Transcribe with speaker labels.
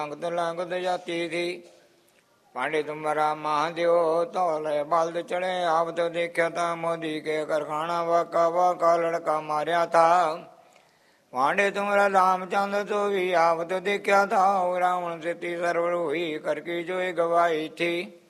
Speaker 1: अंगद लंगद जाती थी। पांडे तुम्हारा महादेव तौले बल्द चढ़े। आप तो देखा था मोदी के कारखाना वाका वाका लड़का मारिया था। पांडे तुम्हारा रामचंद्र तो भी आप तो देखा था। रावण से तीसर हुई करके जो गवाही थी।